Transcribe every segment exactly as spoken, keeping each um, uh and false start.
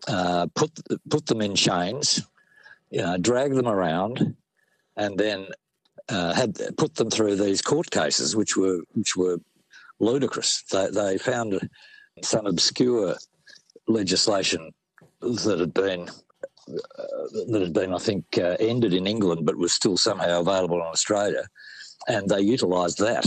uh, put put them in chains, you know, drag them around, and then uh, had put them through these court cases, which were which were ludicrous. They, they found some obscure legislation that had been uh, that had been, I think, uh, ended in England, but was still somehow available in Australia, and they utilised that.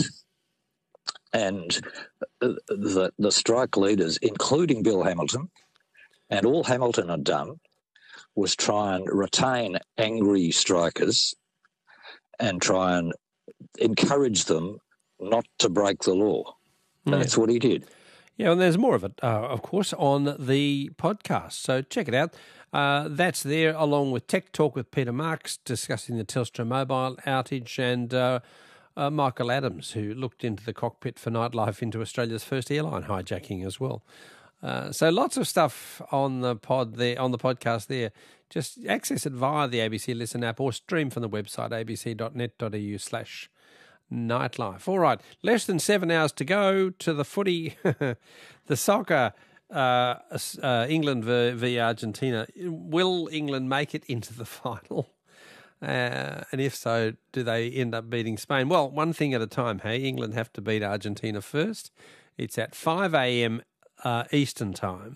And the, the strike leaders, including Bill Hamilton, and all Hamilton had done was try and retain angry strikers and try and encourage them not to break the law. That's yeah. what he did. Yeah, and there's more of it, uh, of course, on the podcast. So check it out. Uh, that's there, along with Tech Talk with Peter Marks, discussing the Telstra mobile outage, and uh, uh, Michael Adams, who looked into the cockpit for nightlife into Australia's first airline hijacking as well. Uh, so lots of stuff on the pod there, on the podcast there. Just access it via the A B C Listen app or stream from the website abc.net.au slash nightlife. All right, less than seven hours to go to the footy, the soccer, uh, uh, England v Argentina. Will England make it into the final? Uh, and if so, do they end up beating Spain? Well, one thing at a time, hey? England have to beat Argentina first. It's at five a.m. Uh, Eastern time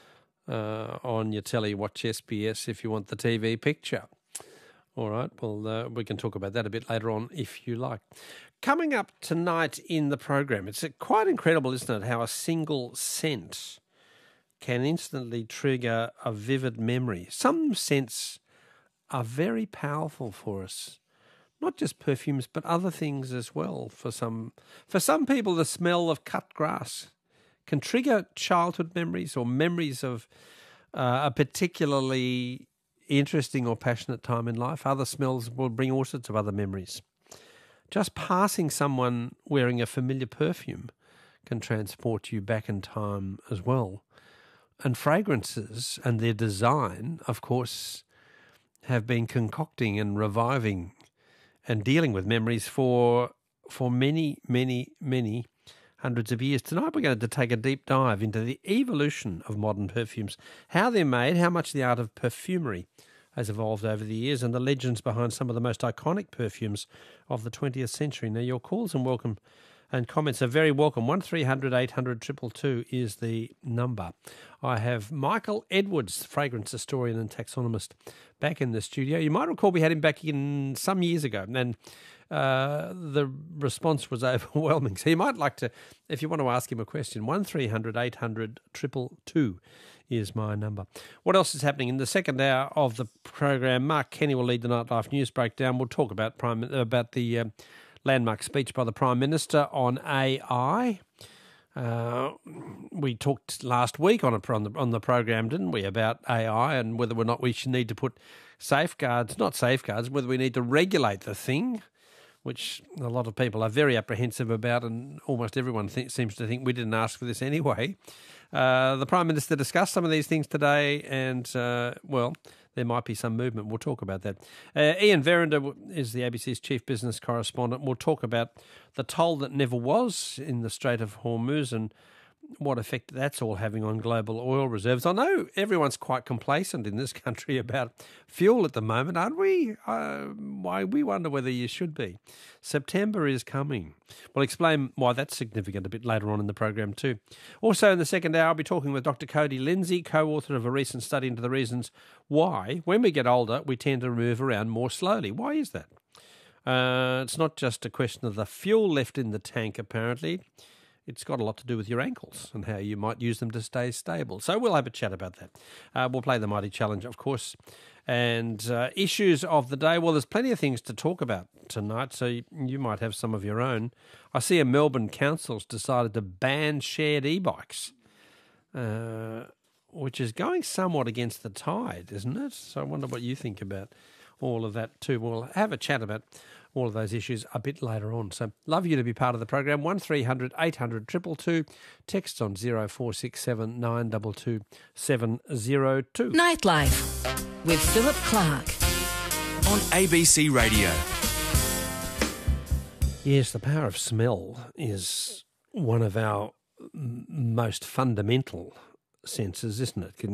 uh, on your telly. Watch S B S if you want the T V picture. All right, well, uh, we can talk about that a bit later on if you like. Coming up tonight in the program, it's quite incredible, isn't it, how a single scent can instantly trigger a vivid memory. Some scents are very powerful for us, not just perfumes, but other things as well. For some, for some people, the smell of cut grass can trigger childhood memories or memories of uh, a particularly interesting or passionate time in life. Other smells will bring all sorts of other memories. Just passing someone wearing a familiar perfume can transport you back in time as well. And fragrances and their design, of course, have been concocting and reviving and dealing with memories for for many, many, many hundreds of years. Tonight we're going to take a deep dive into the evolution of modern perfumes, how they're made, how much the art of perfumery has evolved over the years, and the legends behind some of the most iconic perfumes of the twentieth century. Now, your calls and welcome and comments are very welcome. one three hundred eight hundred two two two is the number. I have Michael Edwards, fragrance historian and taxonomist, back in the studio. You might recall we had him back in some years ago, and uh, the response was overwhelming. So you might like to, if you want to ask him a question, one three hundred eight hundred two two two is my number. What else is happening? In the second hour of the program, Mark Kenny will lead the Nightlife News Breakdown. We'll talk about prime about the uh, landmark speech by the Prime Minister on A I. Uh, we talked last week on, a, on, the, on the program, didn't we, about A I and whether or not we should need to put safeguards, not safeguards, whether we need to regulate the thing, which a lot of people are very apprehensive about, and almost everyone th- seems to think we didn't ask for this anyway. Uh, the Prime Minister discussed some of these things today, and, uh, well, there might be some movement. We'll talk about that. Uh, Ian Verinder is the A B C's chief business correspondent. We'll talk about the toll that never was in the Strait of Hormuz and what effect that's all having on global oil reserves. I know everyone's quite complacent in this country about fuel at the moment, aren't we? Uh, why we wonder whether you should be. September is coming. We'll explain why that's significant a bit later on in the program too. Also in the second hour, I'll be talking with Doctor Cody Lindsay, co-author of a recent study into the reasons why, when we get older, we tend to move around more slowly. Why is that? Uh, it's not just a question of the fuel left in the tank, apparently. It's got a lot to do with your ankles and how you might use them to stay stable. So we'll have a chat about that. Uh, we'll play the Mighty Challenge, of course. And uh, issues of the day, well, there's plenty of things to talk about tonight, so you, you might have some of your own. I see a Melbourne council's decided to ban shared e-bikes, uh, which is going somewhat against the tide, isn't it? So I wonder what you think about all of that too. We'll have a chat about all of those issues a bit later on. So love you to be part of the program. one three hundred eight hundred two two two. Text on zero four six seven nine two two seven zero two. Nightlife with Philip Clark on A B C Radio. Yes, the power of smell is one of our m- most fundamental senses, isn't it? Can